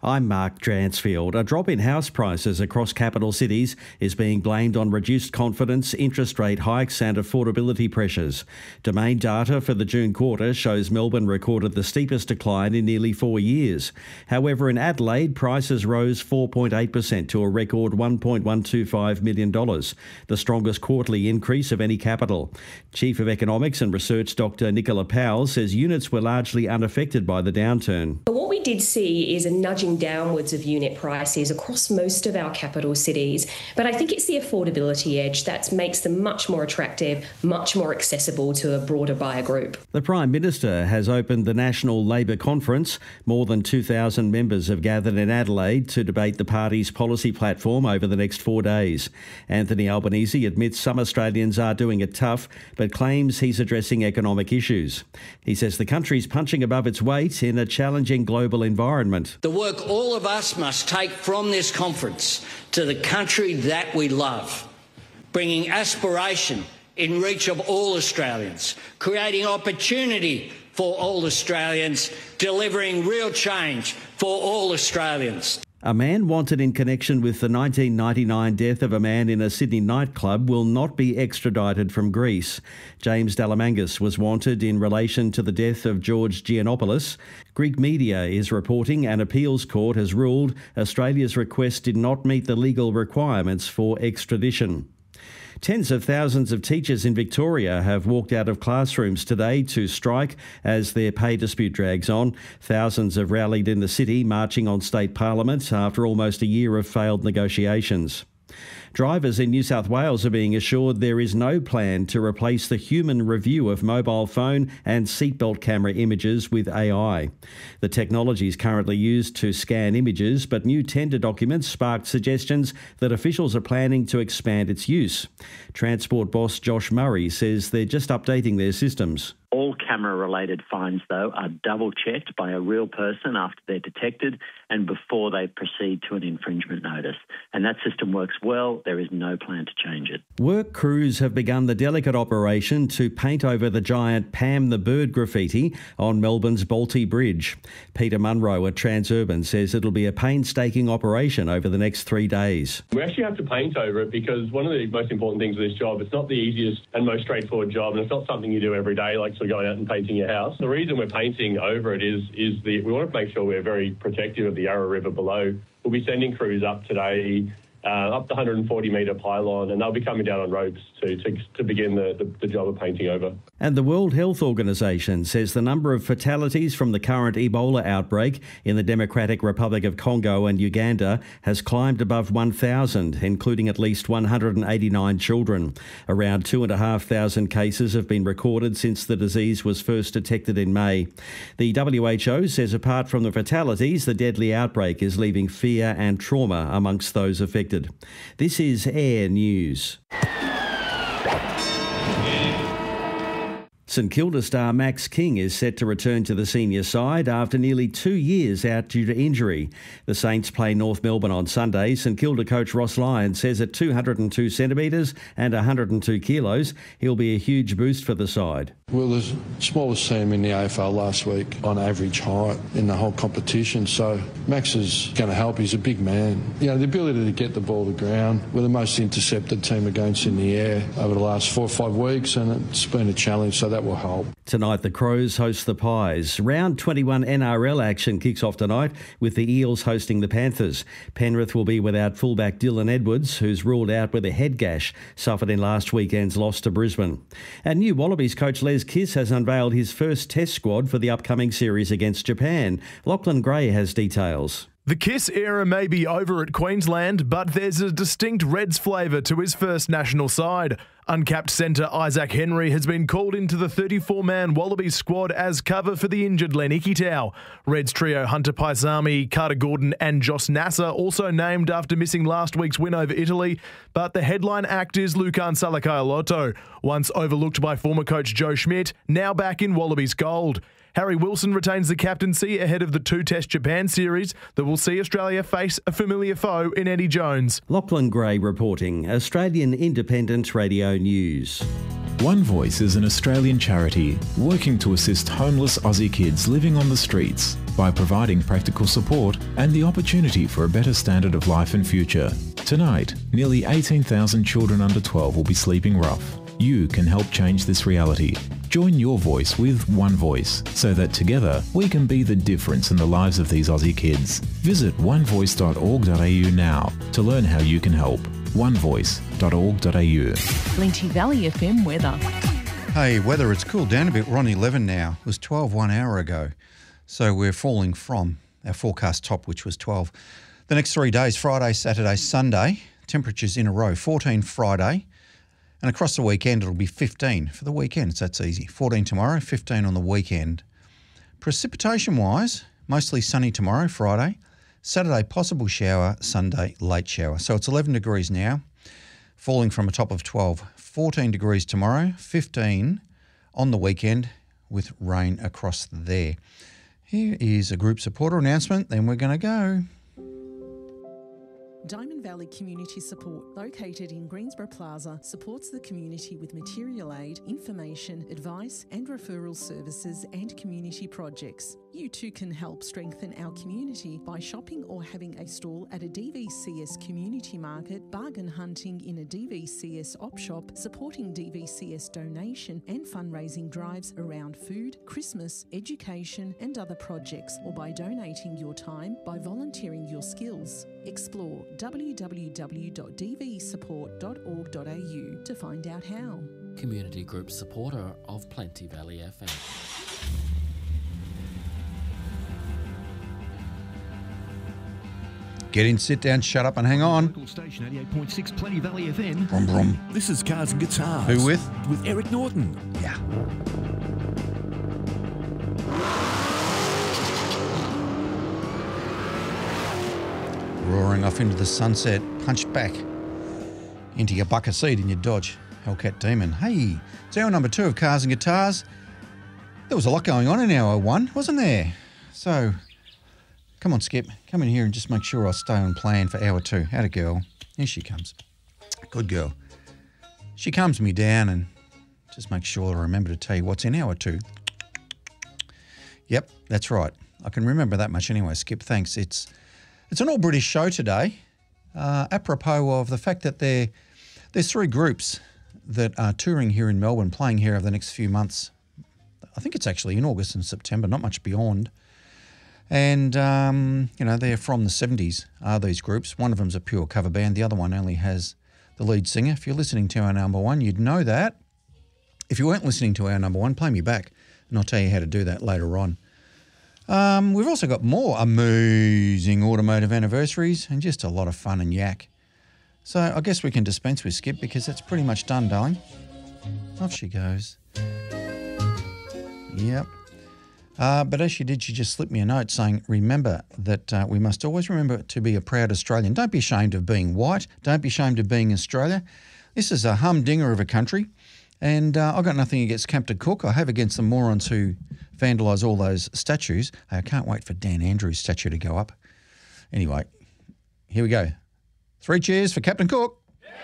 I'm Mark Dransfield. A drop in house prices across capital cities is being blamed on reduced confidence, interest rate hikes and affordability pressures. Domain data for the June quarter shows Melbourne recorded the steepest decline in nearly 4 years. However, in Adelaide, prices rose 4.8% to a record $1.125 million, the strongest quarterly increase of any capital. Chief of Economics and Research Dr Nicola Powell says units were largely unaffected by the downturn. But what we did see is a nudging downwards of unit prices across most of our capital cities. But I think it's the affordability edge that makes them much more attractive, much more accessible to a broader buyer group. The Prime Minister has opened the National Labor Conference. More than 2,000 members have gathered in Adelaide to debate the party's policy platform over the next 4 days. Anthony Albanese admits some Australians are doing it tough, but claims he's addressing economic issues. He says the country's punching above its weight in a challenging global environment. The work all of us must take from this conference to the country that we love, bringing aspiration in reach of all Australians, creating opportunity for all Australians, delivering real change for all Australians. A man wanted in connection with the 1999 death of a man in a Sydney nightclub will not be extradited from Greece. James Dalamangas was wanted in relation to the death of George Giannopoulos. Greek media is reporting an appeals court has ruled Australia's request did not meet the legal requirements for extradition. Tens of thousands of teachers in Victoria have walked out of classrooms today to strike as their pay dispute drags on. Thousands have rallied in the city, marching on state parliament after almost a year of failed negotiations. Drivers in New South Wales are being assured there is no plan to replace the human review of mobile phone and seatbelt camera images with AI. The technology is currently used to scan images, but new tender documents sparked suggestions that officials are planning to expand its use. Transport boss Josh Murray says they're just updating their systems. All camera-related fines, though, are double-checked by a real person after they're detected and before they proceed to an infringement notice. And that system works well. There is no plan to change it. Work crews have begun the delicate operation to paint over the giant Pam the Bird graffiti on Melbourne's Balti Bridge. Peter Munro at Transurban says it'll be a painstaking operation over the next 3 days. We actually have to paint over it because one of the most important things of this job, it's not the easiest and most straightforward job, and it's not something you do every day, like going out and painting your house. The reason we're painting over it is we want to make sure we're very protective of the Yarra River below. We'll be sending crews up today, up the 140-metre pylon, and they'll be coming down on ropes to begin the job of painting over. And the World Health Organization says the number of fatalities from the current Ebola outbreak in the Democratic Republic of Congo and Uganda has climbed above 1,000, including at least 189 children. Around 2,500 cases have been recorded since the disease was first detected in May. The WHO says apart from the fatalities, the deadly outbreak is leaving fear and trauma amongst those affected. This is Air News. St Kilda star Max King is set to return to the senior side after nearly 2 years out due to injury. The Saints play North Melbourne on Sunday. St Kilda coach Ross Lyon says at 202 centimetres and 102 kilos, he'll be a huge boost for the side. Well, the smallest team in the AFL last week on average height in the whole competition, so Max is going to help. He's a big man. You know, the ability to get the ball to ground. We're the most intercepted team against in the air over the last 4 or 5 weeks, and it's been a challenge, so that will help. Tonight, the Crows host the Pies. Round 21 NRL action kicks off tonight with the Eels hosting the Panthers. Penrith will be without fullback Dylan Edwards, who's ruled out with a head gash suffered in last weekend's loss to Brisbane. And new Wallabies coach Les Kiss has unveiled his first test squad for the upcoming series against Japan. Lachlan Gray has details. The Kiss era may be over at Queensland, but there's a distinct Reds flavour to his first national side. Uncapped centre Isaac Henry has been called into the 34-man Wallabies squad as cover for the injured Len Ikitau. Reds trio Hunter Paisami, Carter Gordon and Joss Nasser also named after missing last week's win over Italy, but the headline act is Lukan Salakaia-Lotto, once overlooked by former coach Joe Schmidt, now back in Wallabies gold. Harry Wilson retains the captaincy ahead of the 2-Test Japan series that will see Australia face a familiar foe in Eddie Jones. Lachlan Gray reporting, Australian Independent Radio News. One Voice is an Australian charity working to assist homeless Aussie kids living on the streets. by providing practical support and the opportunity for a better standard of life and future. Tonight, nearly 18,000 children under 12 will be sleeping rough. You can help change this reality. Join your voice with One Voice so that together we can be the difference in the lives of these Aussie kids. Visit onevoice.org.au now to learn how you can help. onevoice.org.au. Plenty Valley FM weather. Hey, weather, it's cooled down a bit. We're on 11 now. It was 12 1 hour ago. So we're falling from our forecast top, which was 12. The next 3 days, Friday, Saturday, Sunday, temperatures in a row. 14 Friday, and across the weekend it'll be 15 for the weekend. It's that easy. 14 tomorrow, 15 on the weekend. Precipitation-wise, mostly sunny tomorrow, Friday. Saturday, possible shower. Sunday, late shower. So it's 11 degrees now, falling from a top of 12. 14 degrees tomorrow, 15 on the weekend with rain across there. Here is a group supporter announcement, then we're going to go. Diamond Valley Community Support, located in Greensborough Plaza, supports the community with material aid, information, advice and referral services and community projects. You too can help strengthen our community by shopping or having a stall at a DVCS community market, bargain hunting in a DVCS op shop, supporting DVCS donation and fundraising drives around food, Christmas, education and other projects, or by donating your time by volunteering your skills. Explore www.dvsupport.org.au to find out how. Community group supporter of Plenty Valley FM. Get in, sit down, shut up and hang on. Local station 88.6 Plenty Valley FM. Brum brum. This is Cars and Guitars. Who with? With Eric Norton. Yeah. Roaring off into the sunset, punched back into your bucket seat in your Dodge Hellcat Demon. Hey, it's hour number 2 of Cars and Guitars. There was a lot going on in hour 1, wasn't there? So, come on, Skip. Come in here and just make sure I stay on plan for hour 2. How'd a girl? Here she comes. Good girl. She calms me down and just makes sure I remember to tell you what's in hour 2. Yep, that's right. I can remember that much anyway, Skip. Thanks. It's an all-British show today, apropos of the fact that there's 3 groups that are touring here in Melbourne, playing here over the next few months. I think it's actually in August and September, not much beyond. And, they're from the 70s, are these groups. One of them's a pure cover band. The other one only has the lead singer. If you're listening to our number 1, you'd know that. If you weren't listening to our number 1, play me back, and I'll tell you how to do that later on. We've also got more amazing automotive anniversaries and just a lot of fun and yak. So I guess we can dispense with Skip because that's pretty much done, darling. Off she goes. Yep. But as she did, she just slipped me a note saying, remember that we must always remember to be a proud Australian. Don't be ashamed of being white. Don't be ashamed of being Australia. This is a humdinger of a country. And I've got nothing against Captain Cook. I have against the morons who vandalise all those statues. I can't wait for Dan Andrews' statue to go up. Anyway, here we go. 3 cheers for Captain Cook.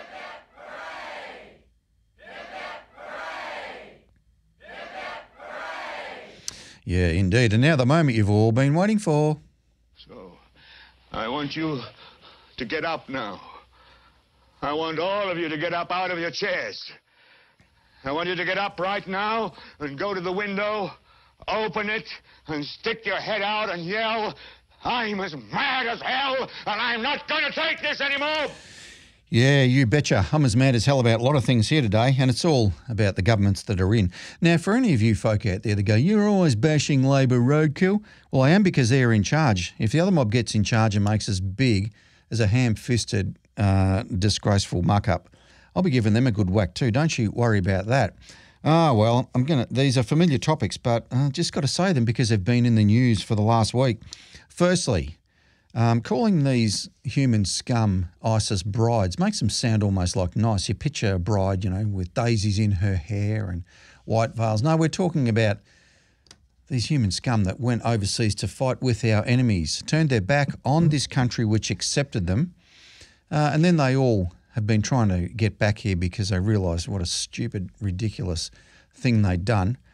Yeah, indeed. And now the moment you've all been waiting for. So, I want you to get up now. I want all of you to get up out of your chairs. I want you to get up right now and go to the window, open it, and stick your head out and yell, I'm as mad as hell, and I'm not going to take this anymore. Yeah, you betcha. I'm as mad as hell about a lot of things here today, and it's all about the governments that are in. Now, for any of you folk out there that go, you're always bashing Labor roadkill, well, I am because they're in charge. If the other mob gets in charge and makes us big as a ham-fisted, disgraceful muck-up, I'll be giving them a good whack too. Don't you worry about that. Well, these are familiar topics, but just got to say them because they've been in the news for the last week. Firstly, calling these human scum ISIS brides makes them sound almost like nice. You picture a bride, with daisies in her hair and white veils. No, we're talking about these human scum that went overseas to fight with our enemies, turned their back on this country which accepted them, and then they all have been trying to get back here because they realised what a stupid, ridiculous thing they'd done.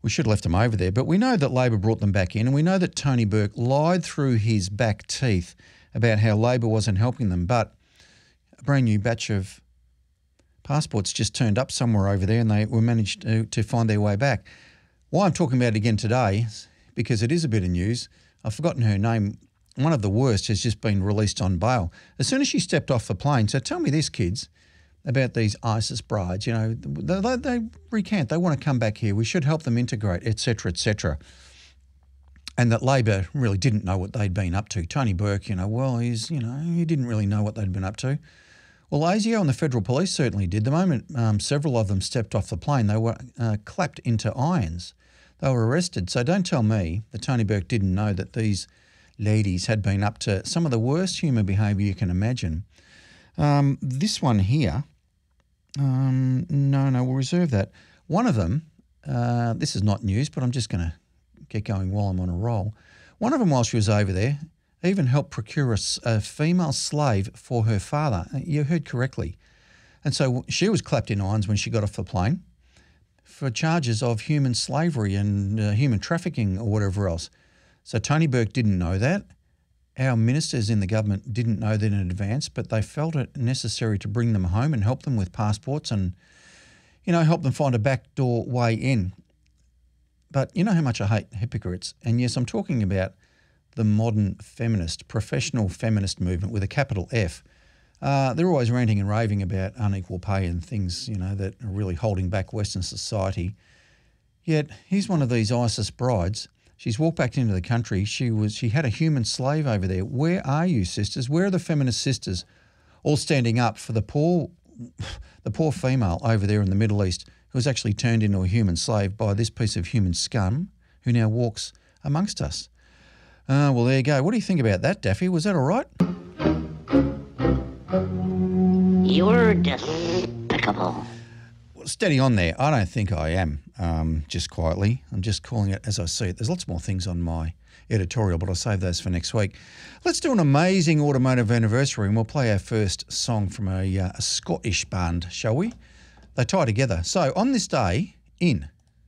We should have left them over there. But we know that Labor brought them back in, and we know that Tony Burke lied through his back teeth about how Labor wasn't helping them. But a brand new batch of passports just turned up somewhere over there, and they were managed to find their way back. Why I'm talking about it again today is because it is a bit of news. I've forgotten her name. One of the worst has just been released on bail. As soon as she stepped off the plane, so tell me this, kids, about these ISIS brides. You know, they recant. They want to come back here. We should help them integrate, etc., etc. And that Labor really didn't know what they'd been up to. Tony Burke, he didn't really know what they'd been up to. Well, ASIO and the Federal Police certainly did. The moment several of them stepped off the plane, they were clapped into irons. They were arrested. So don't tell me that Tony Burke didn't know that these ladies had been up to some of the worst human behaviour you can imagine. This one here, no, we'll reserve that. One of them, this is not news, but I'm just going to get going while I'm on a roll. One of them, while she was over there, even helped procure a female slave for her father. You heard correctly. And so she was clapped in irons when she got off the plane for charges of human slavery and human trafficking or whatever else. So Tony Burke didn't know that. Our ministers in the government didn't know that in advance, but they felt it necessary to bring them home and help them with passports and, help them find a backdoor way in. But you know how much I hate hypocrites. And yes, I'm talking about the modern feminist, professional feminist movement with a capital F. They're always ranting and raving about unequal pay and things, that are really holding back Western society. Yet here's one of these ISIS brides. She's walked back into the country. She had a human slave over there. Where are you, sisters? Where are the feminist sisters all standing up for the poor female over there in the Middle East who was actually turned into a human slave by this piece of human scum who now walks amongst us? Well, there you go. What do you think about that, Daffy? Was that all right? You're despicable. Well, steady on there. I don't think I am, just quietly. I'm just calling it as I see it. There's lots more things on my editorial, but I'll save those for next week. Let's do an amazing automotive anniversary, and we'll play our first song from a Scottish band, shall we? They tie together. So on this day in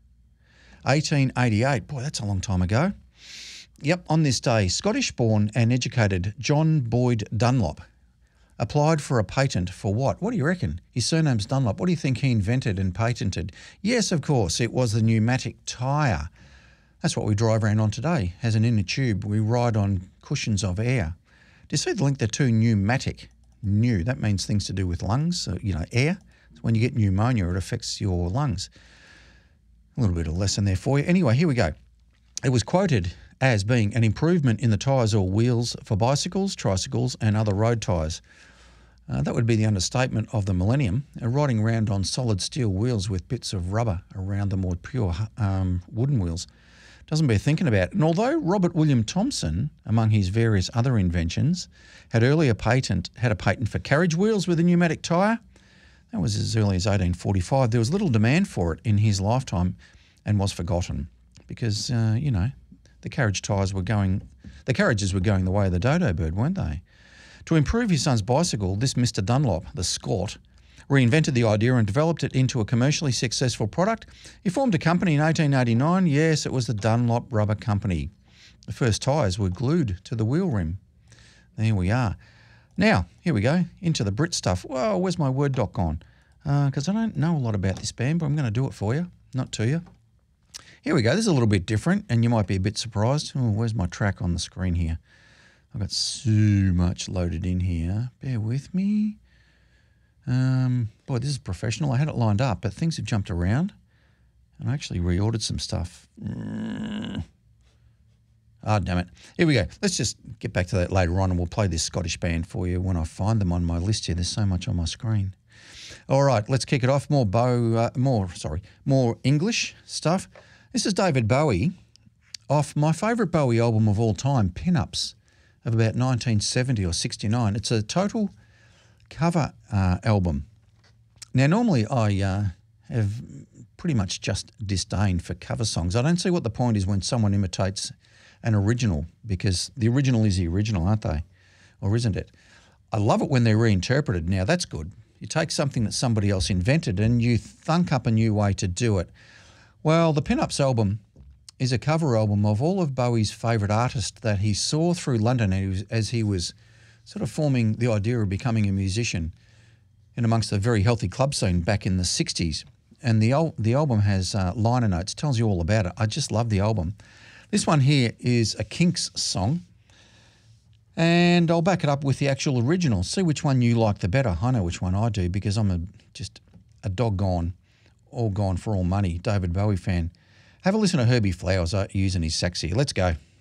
1888, boy, that's a long time ago. Yep, on this day, Scottish-born and educated John Boyd Dunlop applied for a patent for what? What do you reckon? His surname's Dunlop. What do you think he invented and patented? Yes, of course, it was the pneumatic tyre. That's what we drive around on today. Has an inner tube. We ride on cushions of air. Do you see the link? They're two pneumatic. New, that means things to do with lungs, so, air. So when you get pneumonia, it affects your lungs. A little bit of lesson there for you. Anyway, here we go. It was quoted as being an improvement in the tyres or wheels for bicycles, tricycles and other road tyres. That would be the understatement of the millennium, riding around on solid steel wheels with bits of rubber around the more pure wooden wheels. Doesn't bear thinking about. And although Robert William Thomson, among his various other inventions, had a patent for carriage wheels with a pneumatic tyre, that was as early as 1845. There was little demand for it in his lifetime and was forgotten because, the carriages were going the way of the dodo bird, weren't they? To improve his son's bicycle, this Mr. Dunlop, the Scot, reinvented the idea and developed it into a commercially successful product. He formed a company in 1889. Yes, it was the Dunlop Rubber Company. The first tyres were glued to the wheel rim. There we are. Now, here we go, into the Brit stuff. Whoa, where's my Word doc gone? Because I don't know a lot about this band, but I'm going to do it for you, not to you. Here we go. This is a little bit different, and you might be a bit surprised. Oh, where's my track on the screen here? I've got so much loaded in here. Bear with me. Boy, this is professional. I had it lined up, but things have jumped around, and I actually reordered some stuff. Damn it. Here we go. Let's just get back to that later on, and we'll play this Scottish band for you when I find them on my list here. There's so much on my screen. All right, let's kick it off. More English stuff. This is David Bowie off my favourite Bowie album of all time, Pin-Ups, of about 1970 or 69. It's a total cover album. Now, normally I have pretty much just disdain for cover songs. I don't see what the point is when someone imitates an original, because the original is the original, aren't they? Or isn't it? I love it when they're reinterpreted. Now, that's good. You take something that somebody else invented and you thunk up a new way to do it. Well, the Pin-Ups album is a cover album of all of Bowie's favourite artists that he saw through London as he was sort of forming the idea of becoming a musician in amongst a very healthy club scene back in the 60s. And the album has liner notes, tells you all about it. I just love the album. This one here is a Kinks song, and I'll back it up with the actual original. See which one you like the better. I know which one I do because I'm just a doggone, all gone for all money David Bowie fan. Have a listen to Herbie Flowers using his sax here. Let's go.